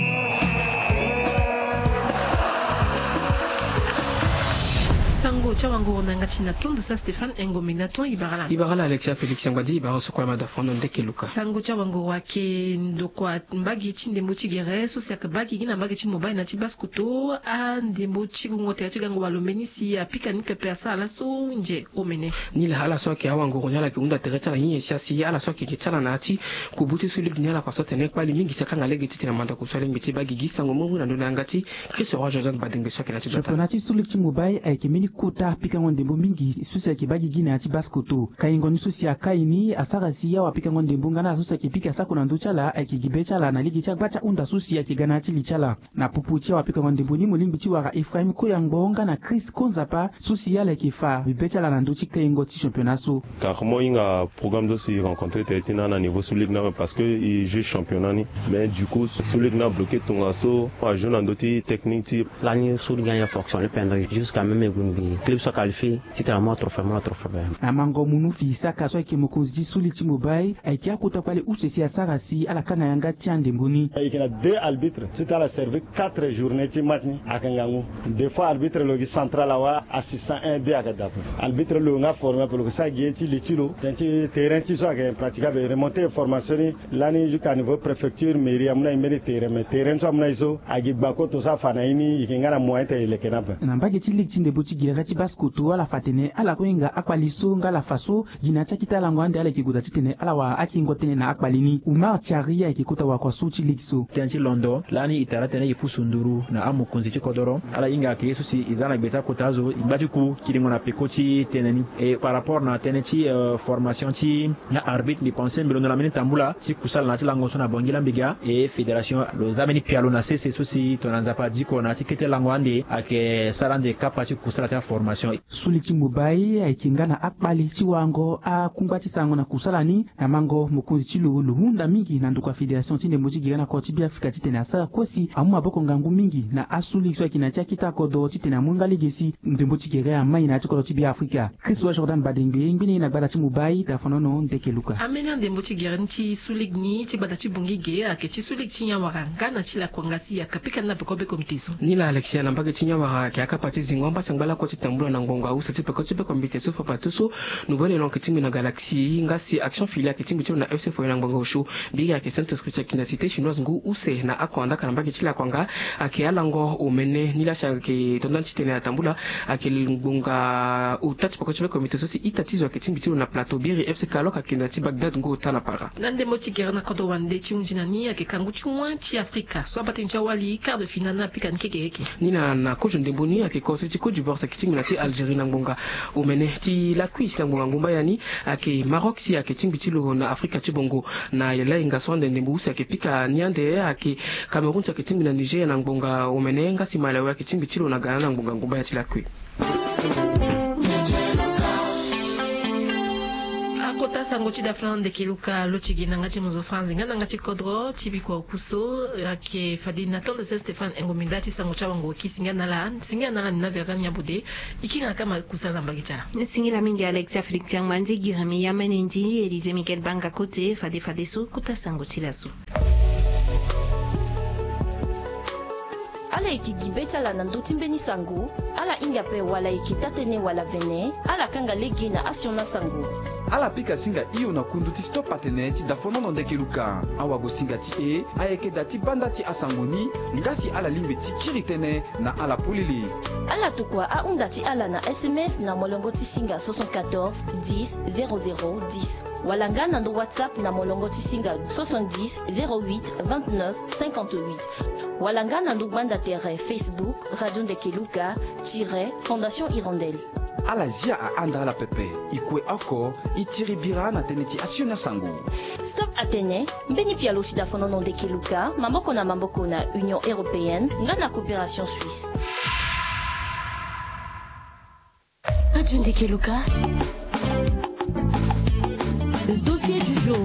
Sango chawango nanga china tondo sa Stéphane Engomina to ibarala ibarala Alexia Félix Ngwadi ibaro so kwa mada fondo ndeke luka sango chawango wake ndokwa mbagi chinde mochi gere so sia kabagi gina mbagi chi mobile na chi baskuto a ndembo chi ngote chi gango balomeni si apika ni pepe asala so nje omene ni la hala so ke awango nyala ke unda tere tsala yin sia si ala so ke tsala na ati kubuti so ligne la kwa so tene kwa limingi saka ngale giti na manda kuswale mbiti bagi gisango mungu na ndona ngati Chris Roger Jean Badenge so ke na chi data championnat so ligne mobile ay ke mini kota pika ngondembo mingi susi ke bagi gina ati baskoto kaingo ni susi akaini asara si ya wapika ngondembo ngana susi ke pika sako na nduchala ay ke gibechala na ligi cha bacha unda susi ya ke gana ati lichala na pupuchi wapika ngondembo ni molimbi chi wara Ephraim Koyangbonga na Chris Konzapa susi ya leke fa bibechala na nduchi kaingo ti championnat so car moi inga programme aussi rencontré tetina na niveau sous ligue na parce que il joue championnat ni mais du coup sous ligue na bloqué ton asso a joué na ndoti technique ti planier sous ligue ya fonctionner pendant jusqu'à même club so qualifié titre mo trophée mo trophée amango munu fi saka so ke mokonzi suli ti mobile ay ki akota pale usesi asara si ala kana yanga ti andemboni ay kina deux arbitres c'était à la servir quatre journées ti match ni akangangu des fois arbitre logi central awa assistant un deux akadap arbitre lo nga formé pour que ça gieti litilo tanti terrain ti so ke praticable remonter formation lani jusqu'à niveau préfecture mairie amna imeli terrain mais terrain so amna iso agi bako to sa fana ini ikinga na moyen te le kenapa na mbage ti ligue ti ndebo ti gera ti baskoto ala fatene ala kwenga akwaliso ngala faso jina chakita la ngwande ala kikuta chitene ala wa akingotene na akwalini Umar Charia ikikuta wa kwa suchi likso tenchi londo lani itara tene yipusunduru na amukunzi chikodoro ala inga ke susi izana beta kotazo ibatiku kilingo na pekochi teneni et par rapport na teneti uh, formation ti na arbitre ni penser mbelo na mini tambula ti kusala na ti lango so na bongila mbiga et fédération lo zameni pialo na cc susi tonanza pa diko na ti kete lango ande ake sarande kapa ti kusala ta formation suliti mubai aikingana akbali ti wango a kumbati sango na kusala ni na mango mukunzi ti lu luhunda mingi na nduka fédération ti ndembo ti gigana ko ti bi Afrika ti tene asala kosi amu maboko ngangu mingi na asuli so kina ti kita kodo ti tene amunga ligesi ndembo ti gere amai na ti kodo ti bi Afrika Chris wa Jordan Badengbe ngini na gbada ti mubai da fonono ndeke luka amena ndembo ti gere ti suligni ti gbada ti bongige ake ti sulig ti nyawara ngana ti la kwangasi ya kapika na bekobe komiteso ni la Alexia na mbage ti nyawara ke aka pati zingomba sangbala ko ti tambula na ngonga usa ti peko ti be komiteso fa patuso nouvelle longue ti na galaxie ngasi action filiale ke ti mbi na F C fo na ngonga ushu biga ke Sainte Christian kina cité chinoise ngu use na akwanda kana mbage ti la kwanga ake alango umene ni la ke tondan ti tene tambula ake ngonga utati peko ti be komiteso si itatizo ke ti mbi na plateau biri F C Kaloka kina ti Bagdad ngu tana para na ndembo ti gere na kodo wande ti unjinani ake kangu ti wan ti Afrika so batin ti wali quart de finale na pika nkeke ni na na ko jonde boni ake ko ti Côte d'Ivoire sa kitingi na ti Algérie na ngonga umene ti la cuisse na ngonga ngumba yani ake Maroc si ake timbi ti lo na Afrika ti bongo na yela inga sonde ndembo usi ake pika niande ake Cameroun ti ake timbi na Niger na ngonga umene nga si Malawi ake timbi ti lo na Ghana na ngonga ngumba ya ti la cuisse kota sango ti daflan de keluka lo ti gina nga ti muzo France nga nga ti kodro ti biko kuso ake fadi Nathan de Saint-Stéphane engomida ti sango cha wango ki singa nala singa nala na verdan nyabude ikinga kama kusala mbagi chala singira mingi Alexia Felix Yangmanzi Girami Yamenendi Elise Miguel Banga kote fade fade so kota sango ti laso ala iki gibeta la nando timbeni sango ala inga pe wala iki tatene wala vene ala kanga legi na asiona sango ala pika singa iyo na kundu ti stop patene ti dafono no ndeke luka awago singa ti e ayeke da ti banda ti asangoni ngasi ala limbe ti kiri tënë na ala polili ala tokua ahunda ti ala na sms na molongo ti singa soixante-quatorze dix zéro zéro dix wala nga na ndo whatsapp na molongo ti singa soixante-dix zéro huit vingt-neuf cinquante-huit wala nga na ndo banda tere Facebook Radio Ndeke Luka tire Fondation Hirondelle ala zia aanda ala pepe ikue oko itiri bira na tene ti asiona sango Stop Atene mbeni pialo ti dafono no Ndeke Luka mamboko na mamboko na Union Européenne nga na coopération suisse Radio Ndeke Luka. Le dossier du jour.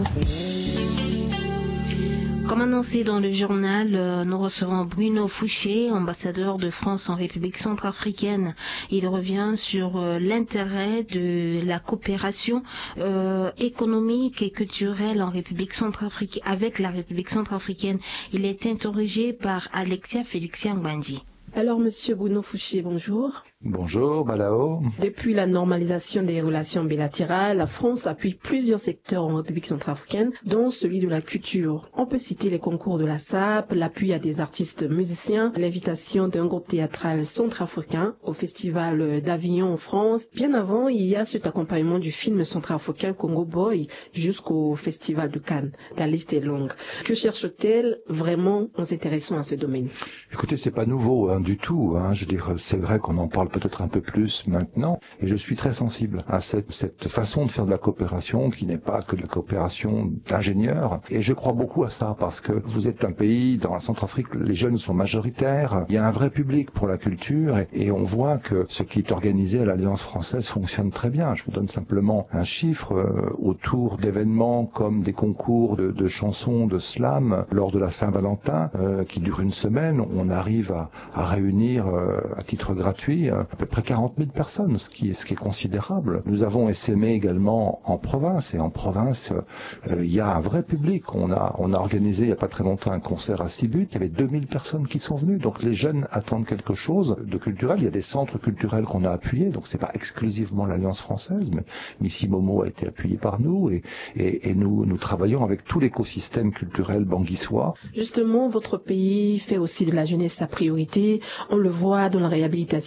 Comme annoncé dans le journal, euh, nous recevons Bruno Fouché, ambassadeur de France en République centrafricaine. Il revient sur euh, l'intérêt de la coopération euh, économique et culturelle en République centrafricaine avec la République centrafricaine. Il est interrogé par Alexia Felix Yangmanzi. Alors, Monsieur Bruno Fouché, bonjour. Bonjour, Balao. Depuis la normalisation des relations bilatérales, la France appuie plusieurs secteurs en République centrafricaine, dont celui de la culture. On peut citer les concours de la S A P, l'appui à des artistes musiciens, l'invitation d'un groupe théâtral centrafricain au Festival d'Avignon en France. Bien avant, il y a cet accompagnement du film centrafricain Congo Boy jusqu'au Festival de Cannes. La liste est longue. Que cherche-t-elle vraiment en s'intéressant à ce domaine? Écoutez, c'est pas nouveau hein, du tout. Hein. Je veux dire, c'est vrai qu'on en parle peut-être un peu plus maintenant, et je suis très sensible à cette, cette façon de faire de la coopération qui n'est pas que de la coopération d'ingénieurs, et je crois beaucoup à ça parce que vous êtes un pays, dans la Centrafrique, les jeunes sont majoritaires, il y a un vrai public pour la culture, et, et on voit que ce qui est organisé à l'Alliance française fonctionne très bien. Je vous donne simplement un chiffre, euh, autour d'événements comme des concours de, de chansons, de slam, lors de la Saint-Valentin, euh, qui dure une semaine, on arrive à, à réunir euh, à titre gratuit à peu près quarante mille personnes, ce qui est, ce qui est considérable. Nous avons essaimé également en province, et en province, euh, il y a un vrai public. On a, on a organisé il n'y a pas très longtemps un concert à Sibut, il y avait deux mille personnes qui sont venues. Donc les jeunes attendent quelque chose de culturel. Il y a des centres culturels qu'on a appuyés, donc c'est pas exclusivement l'Alliance française, mais Missy Momo a été appuyé par nous, et, et, et nous, nous travaillons avec tout l'écosystème culturel banguissois. Justement, votre pays fait aussi de la jeunesse sa priorité. On le voit dans la réhabilitation des maisons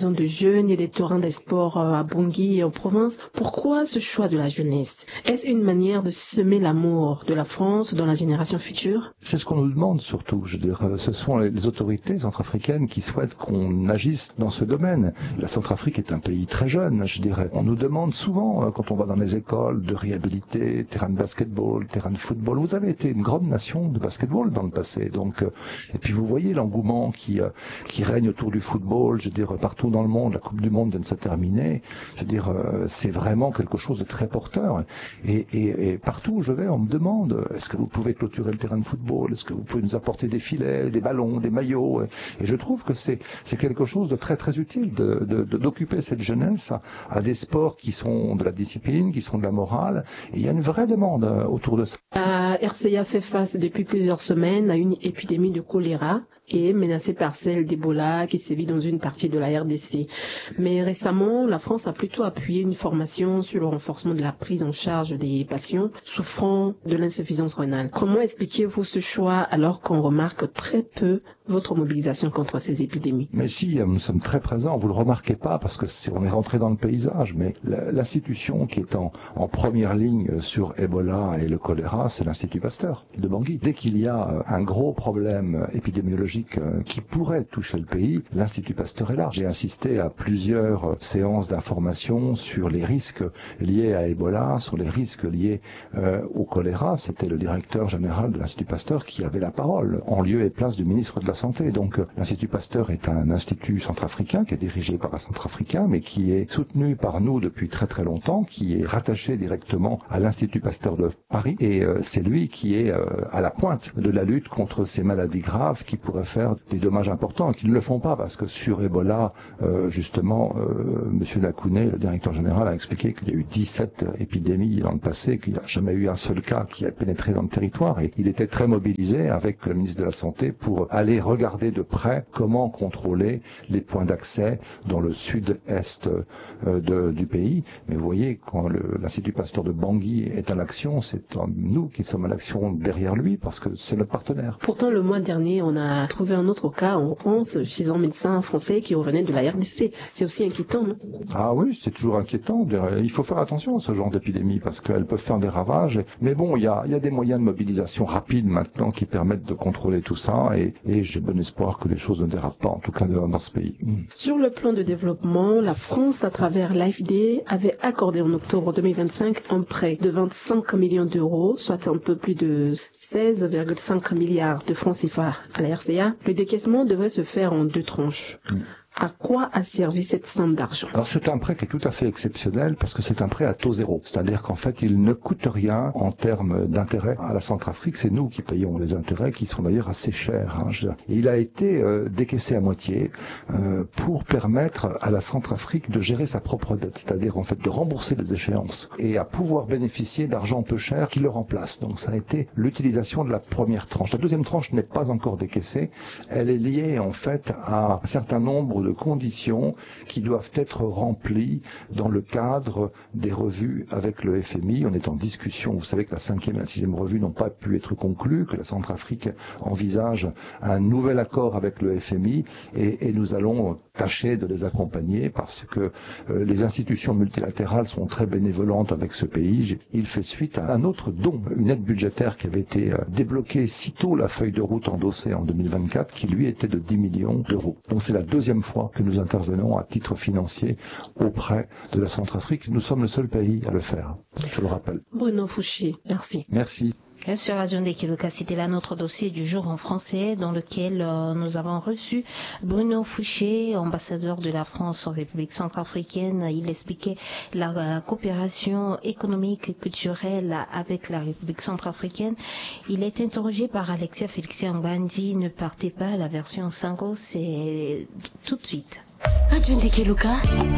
millions de jeunes et des torrents d'espoir à Bangui et en province. Pourquoi ce choix de la jeunesse? Est-ce une manière de semer l'amour de la France dans la génération future? C'est ce qu'on nous demande surtout. Je veux dire, ce sont les autorités centrafricaines qui souhaitent qu'on agisse dans ce domaine. La Centrafrique est un pays très jeune, je dirais. On nous demande souvent, quand on va dans les écoles, de réhabiliter terrain de basketball, terrain de football. Vous avez été une grande nation de basketball dans le passé. Donc, et puis vous voyez l'engouement qui, qui règne autour du football. Je veux dire, partout dans le monde, la Coupe du Monde vient de se terminer. Je veux dire, c'est vraiment quelque chose de très porteur. Et, et, et partout où je vais, on me demande, est-ce que vous pouvez clôturer le terrain de football? Est-ce que vous pouvez nous apporter des filets, des ballons, des maillots? Et je trouve que c'est, c'est quelque chose de très très utile de, de, de, d'occuper cette jeunesse à, à des sports qui sont de la discipline, qui sont de la morale. Et il y a une vraie demande autour de ça. La R C A fait face depuis plusieurs semaines à une épidémie de choléra et menacée par celle d'Ebola qui sévit dans une partie de la R D C. Mais récemment, la France a plutôt appuyé une formation sur le renforcement de la prise en charge des patients souffrant de l'insuffisance rénale. Comment expliquez-vous ce choix alors qu'on remarque très peu votre mobilisation contre ces épidémies? Mais si, nous sommes très présents, vous le remarquez pas parce que c'est, on est rentré dans le paysage, mais l'institution qui est en, en première ligne sur Ebola et le choléra, c'est l'Institut Pasteur de Bangui. Dès qu'il y a un gros problème épidémiologique qui pourrait toucher le pays, l'Institut Pasteur est là. J'ai assisté à plusieurs séances d'information sur les risques liés à Ebola, sur les risques liés euh, au choléra. C'était le directeur général de l'Institut Pasteur qui avait la parole, en lieu et place du ministre de la Santé. Donc l'Institut Pasteur est un institut centrafricain qui est dirigé par un centrafricain, mais qui est soutenu par nous depuis très très longtemps, qui est rattaché directement à l'Institut Pasteur de Paris. Et euh, c'est lui qui est euh, à la pointe de la lutte contre ces maladies graves qui pourraient faire des dommages importants, qui ne le font pas parce que sur Ebola, euh, justement, euh, Monsieur Lacounet, le directeur général, a expliqué qu'il y a eu dix-sept épidémies dans le passé, qu'il n'y a jamais eu un seul cas qui a pénétré dans le territoire, et il était très mobilisé avec le ministre de la Santé pour aller regarder de près comment contrôler les points d'accès dans le sud-est euh, de, du pays. Mais vous voyez, quand l'Institut Pasteur de Bangui est à l'action, c'est nous qui sommes à l'action derrière lui parce que c'est notre partenaire. Pourtant, le mois dernier, on a trouvé un autre cas en France chez un médecin français qui revenait de la R D C. C'est aussi inquiétant, non? Ah oui, c'est toujours inquiétant. Il faut faire attention à ce genre d'épidémie parce qu'elles peuvent faire des ravages. Mais bon, il y a, il y a des moyens de mobilisation rapides maintenant qui permettent de contrôler tout ça et, et j'ai bon espoir que les choses ne dérapent pas, en tout cas dans ce pays. Sur le plan de développement, la France, à travers l'A F D, avait accordé en octobre deux mille vingt-cinq un prêt de vingt-cinq millions d'euros, soit un peu plus de seize virgule cinq milliards de francs C F A à la R C A. Le décaissement devrait se faire en deux tranches. Mm. À quoi a servi cette somme d'argent? Alors c'est un prêt qui est tout à fait exceptionnel parce que c'est un prêt à taux zéro. C'est-à-dire qu'en fait il ne coûte rien en termes d'intérêt à la Centrafrique. C'est nous qui payons les intérêts qui sont d'ailleurs assez chers. Hein. Et il a été euh, décaissé à moitié euh, pour permettre à la Centrafrique de gérer sa propre dette. C'est-à-dire en fait de rembourser les échéances et à pouvoir bénéficier d'argent peu cher qui le remplace. Donc ça a été l'utilisation de la première tranche. La deuxième tranche n'est pas encore décaissée. Elle est liée en fait à un certain nombre de de conditions qui doivent être remplies dans le cadre des revues avec le F M I. On est en discussion. Vous savez que la cinquième et la sixième revue n'ont pas pu être conclues, que la Centrafrique envisage un nouvel accord avec le F M I et, et nous allons tâcher de les accompagner parce que euh, les institutions multilatérales sont très bénévolentes avec ce pays. Il fait suite à un autre don, une aide budgétaire qui avait été euh, débloquée sitôt la feuille de route endossée en deux mille vingt-quatre qui lui était de dix millions d'euros. Donc c'est la deuxième fois que nous intervenons à titre financier auprès de la Centrafrique. Nous sommes le seul pays à le faire, je le rappelle. Bruno Fouché, merci. Merci. Sur Radio Ndekeluka, c'était là notre dossier du jour en français dans lequel euh, nous avons reçu Bruno Fouché, ambassadeur de la France en République centrafricaine. Il expliquait la euh, coopération économique et culturelle avec la République centrafricaine. Il est interrogé par Alexia Félixia Mbandi. Ne partez pas, la version Sango, c'est tout de suite. Radio Ndekeluka.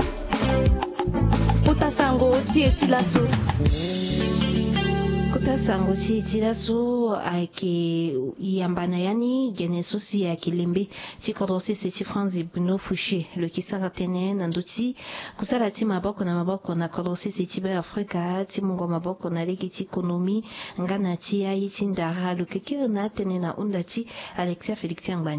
Kota Sango, Tieti Lasso. Kota sango ti tilaso ake yambana yani gene sosi ake lembe ti kodrosi se ti franzi Bruno Fouché le kisara tene nanduti kusala ti maboko na maboko na kodrosi se ti be Afrika ti mungo maboko na leki ti ekonomi ngana ti ayi ti ndara le keke na tene na unda ti Alexia Félixia Mbandi.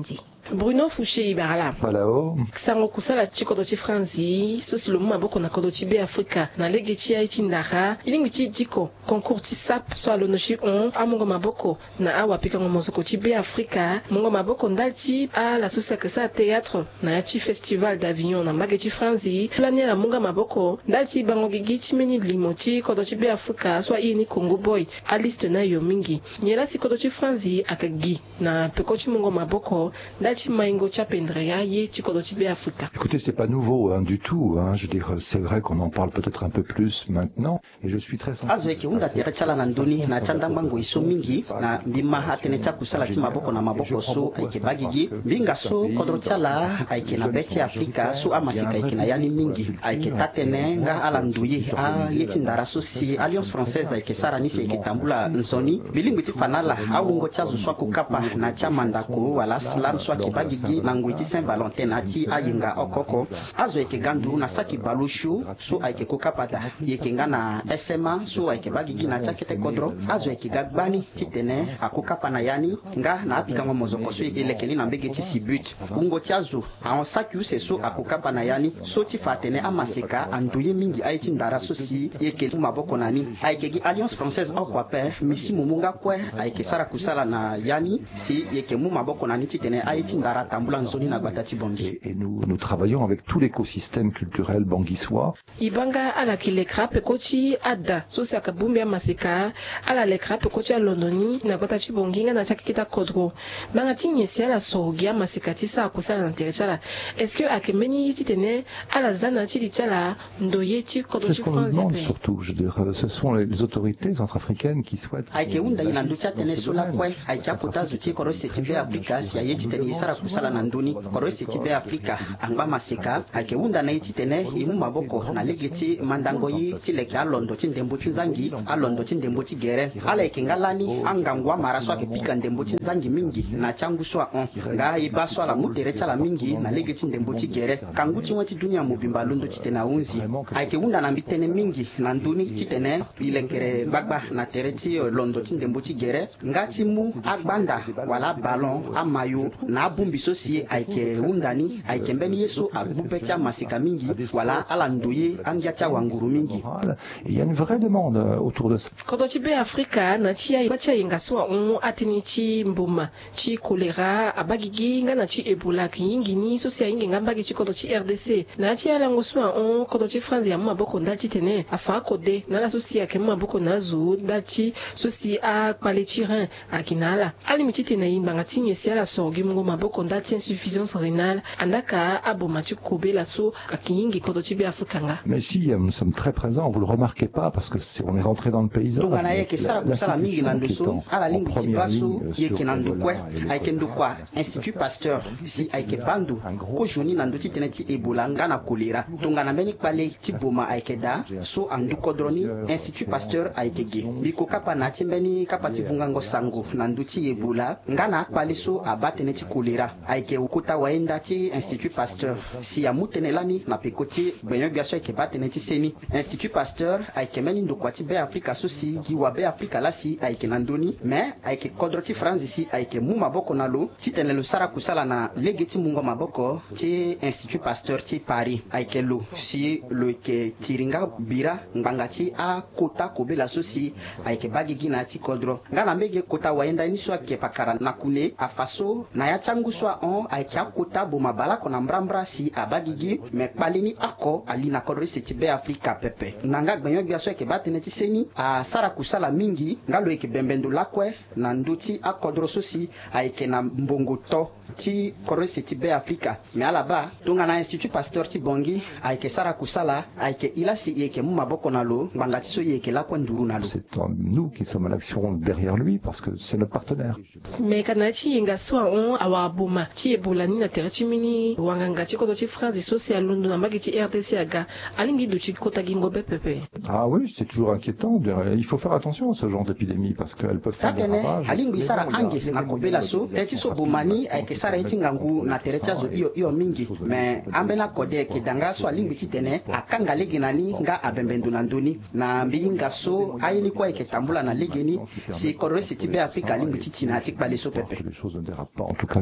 Bruno Fouché Ibarala. Balao. Sango kusala chikodo chi Franzi, sosi lomu maboko na kodo chi be Afrika, na lege chi ya ichi ndara, ilingi chi jiko, concours chi sap, so alono chi on, a mungo maboko, na awa pika ngomozoko chi be Afrika, mungo maboko ndalchi, a la sosi akesa théâtre, na ya chi festival d'Avignon, na mage chi Franzi, plania la munga maboko, ndalchi bango gigi chi meni limo chi kodo chi be Afrika, so ini Congo boy, a liste na yo mingi, nyela si kodo chi Franzi, akagi, na peko chi mungo maboko, ndalchi maingo cha pendrea ye chi kodo chi be Afrika. Écoutez, c'est pas nouveau hein, du tout. Hein. Je veux dire, c'est vrai qu'on en parle peut-être un peu plus maintenant, et je suis très sensible. Azo unda tere chala na ndoni na chanda mbango iso mingi na bima hatene cha kusala ti maboko na maboko so aike bagigi binga so kodro chala aike na beti Afrika so amasika aike na yani mingi aike tatene nga ala nduyi a yeti ndara so si Alliance Française aike sara nisi aike tambula nzoni bilingu ti fanala awungo cha zo ku kapa na cha mandako wala slam so aike bagigi na ngwiti Saint Valentin ati ayinga okoko azo eke gandu na saki balushu so aike kokapata yeke ngana S M A so aike bagigi na chakete kodro azo eke gagbani titene akokapa na yani nga na apika ngomozoko so eke lekeni na mbege ti sibut ungo tiazo a saki use so akokapa na yani so ti fatene amaseka anduye mingi aiti ndara so si yeke maboko nani aike gi Alliance Française okwape misi mumunga kwe aike sara kusala na yani si yeke mu maboko nani titene aiti ndara tambula nzoni na batati bongi. Et nous, nous travaillons avec tout l'écosystème culturel banguissois. Ibanga ala kilekra pekochi ada sosi akabumbi amaseka ala lekra pekochi alondoni na batati bonginga na chakikita kodro banga tinyesi ala sogi amaseka tisa akusala na terechala. Est-ce que akemeni titene ala zana chili chala ndoye chi kodro chi France? C'est ce qu'on demande surtout. Je veux dire, ce sont les autorités centrafricaines qui souhaitent. Aike unda ina nducha tene sola kwe aike kutazu chi koro setibe Afrika si ayeti tene isara kusala na ndoni koro setibe Afrika anga maseka aike unda na iti tene imu maboko na legeti mandango yi tileke alondo ti ndembo ti nzangi alondo ti ndembo ti gere ala ike ngalani angangwa mara so ake pika ndembo ti nzangi mingi na changu so on nga iba so ala mutere chala mingi na legeti ndembo ti gere kangu ti wati dunia mobimba londo ti tene unzi aike unda na mbitene mingi na nduni ti tene ilekere bagba na tere ti londo ti ndembo ti gere nga ti mu agbanda wala ballon amayo na abumbi so si aike undani aike mbeni yeso abupetia masika mingi wala ala ndoye angiatia wanguru mingi. Il y a une vraie demande autour de ça. Kodo ti be Afrika na chi ya bacha inga so on atini chi mbuma chi choléra abagigi nga na chi Ebola kingi ni so si ingi nga bagi chi kodo chi R D C na chi ala ngoso on kodo chi France ya maboko ndati tene afa kode na la so si ya maboko na zu ndati so si a palechirin akinala ali mitite na imba ngati nyesi ala sorgi mungo maboko ndati insuffisance rénale andaka aboma chi kobe la so kakingi kodo chi be Afrika nga. Mais si nous sommes très présents, vous le remarquez pas parce que c'est, on est rentré dans le paysage. Donc ana yeke sala kusala mingi na ndoso ala lingi ti baso yeke na ndokwe ayeke ndokwa Institut Pasteur si ayeke bandu ko joni na ndoti tene ti Ebola nga na choléra tonga na meni kpale ti boma ayeke da so andu kodroni Institut Pasteur ayeke ge biko kapa na ti mbeni kapa ti vungango sango na nduti Ebola nga na kpale so aba tene ti choléra ayeke ukota waenda ti Institut Pasteur si ya mutene lani na pekoti benyo biaso ayeke ba tene ti seni Institut Pasteur ayeke meni ndokwa ti be Afrika so si gi wa be Afrika la si ayeke na ndoni mais ayeke kodro ti France si ayeke mu maboko na lo ti tene lo sara kusala na lege ti mungo maboko ti Institut Pasteur ti Paris ayeke lo si lo yeke tiringa bira ngbanga ti akota kobela so si ayeke bagi gi na ti kodro nga na mbege kota waenda ni so ayeke pakara na kune afa so na ya ti angu so ahon ayeke akota boma balako na mbrambra si abagi gi me kpale ni ako ali na kodro si ti be Afrika pepe na nga gbenyo gbia so ayeke ba tene ti seni asara kusala mingi nga lo yeke bembendo lakue na ndö ti akodro so si ayeke na mbongo to ti kodro si ti be Afrika me ala ba tonga na Institut Pasteur ti bongi ayeke sara kusala ayeke ila si yeke mu maboko na lo ngbanga ti so yeke lakue nduru na lo. C'est nous qui sommes à l'action derrière lui parce que c'est notre partenaire. Me kana ti yinga so on awa boma ti Ebola ni na tere ti mini wanganga ti kodro ti France so si alondo na mbage ti R D C aga alingi du ti kota gi ngobe pepe. Ah oui, c'est toujours inquiétant. Il faut faire attention à ce genre d'épidémie parce qu'elles peuvent faire des ravages. Alingi sara ange na kobela so teti so bomani ayeke sara eti ngangu na tere ti azo iyo iyo mingi me ambena kode ke danga so alingi ti tene akanga lege nani nga abembendo na ndoni na mbiyinga so ayini ko ayeke tambula na lege ni si kodro si ti be Afrika alingi ti tina ti kpale so pepe. Les choses ne dérapent pas, en tout cas ne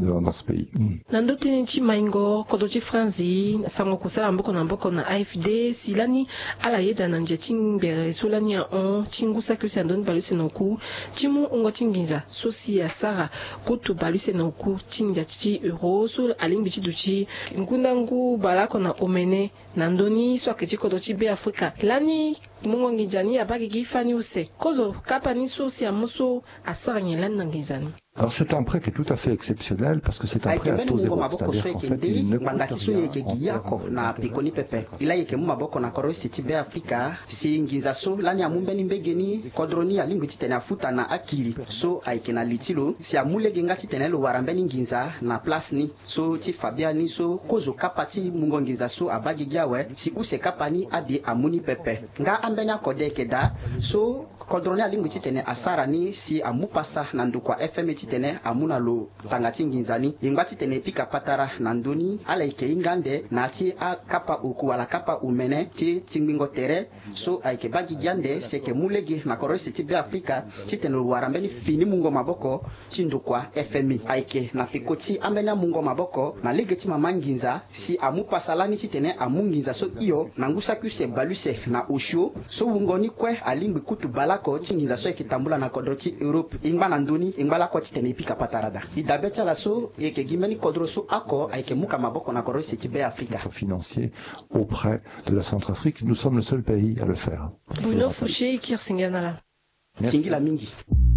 dans, dans ce pays. Nando tinichi maingo kodochi franzi sango kusala mboko na mboko na A F D silani ala yeda na njeching bere sulani ya on chingusa kusi andoni baluse noku chimu ungo chinginza sosi ya sara kutu baluse noku chinja chi euro sul alimbi chiduchi ngundangu balako na omene nandoni so akechi kodochi be Afrika lani mungo nginjani abagi gifani use kozo kapa ni sosi ya muso asara nyelan na ngizani. Alors c'est un prêt qui est tout à fait exceptionnel parce que c'est un prêt à taux zéro, c'est-à-dire qu'en fait il ne coûte rien na pikoni pepe ila yeke mu maboko na koro siti be Afrika si nginza so lani amumbeni mbegeni kodroni alingwiti tena futa na akili so aike na litilo si amulege ngati tena lo warambeni nginza na place ni so ti Fabiani so kozo kapati mungo nginza so abagi gyawe si use kapani abi amuni pepe nga ambenya kodeke da so kodroni alingwiti tena asara ni si amupasa na ndukwa F M tene amuna lo tangati nginzani ingwati tene pika patara nandoni ala ike ingande na ti a kapa uku wala kapa umene ti tingbingo tere so aike bagi jande seke mulegi na korosi ti be Afrika ti tene warambeni fini mungo maboko ti ndukwa F M I aike na pikoti ambena mungo maboko na lege ti mama nginza si amu pasalani ti tene amu nginza so iyo na ngusa kuse baluse na osho so wungoni kwe alingbi kutu balako ti nginza so ekitambula na kodroti Europe ingba na ndoni ingba la tene pika patarada idabecha la so yeke gimeni kodroso ako aike muka maboko na korosi ti be Afrika financier auprès de la Centrafrique. Nous sommes le seul pays à le faire. Bruno Fouché Kirsinganala. Singila mingi.